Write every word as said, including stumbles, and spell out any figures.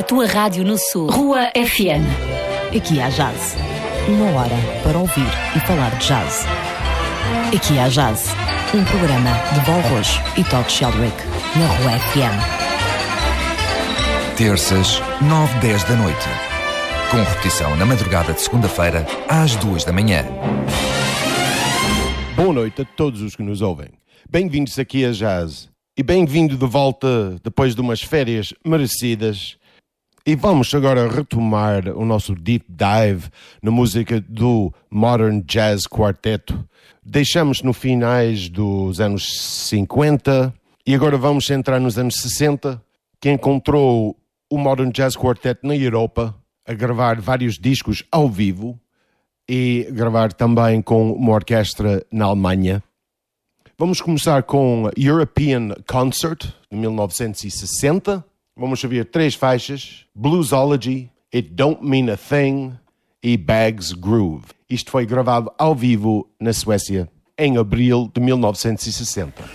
A tua rádio no Sul. Rua F M. Aqui há jazz. Uma hora para ouvir e falar de jazz. Aqui há jazz. Um programa de Val Rojo e Todd Sheldrick na Rua F M. Terças, nove, dez da noite. Com repetição na madrugada de segunda-feira, às duas da manhã. Boa noite a todos os que nos ouvem. Bem-vindos aqui a Jazz. E bem-vindo de volta depois de umas férias merecidas. E vamos agora retomar o nosso deep dive na música do Modern Jazz Quarteto. Deixamos no finais dos anos cinquenta e agora vamos entrar nos anos sessenta, que encontrou o Modern Jazz Quartet na Europa a gravar vários discos ao vivo e gravar também com uma orquestra na Alemanha. Vamos começar com European Concert, de mil novecentos e sessenta. Vamos ouvir três faixas: Bluesology, It Don't Mean a Thing e Bags Groove. Isto foi gravado ao vivo na Suécia em abril de mil novecentos e sessenta.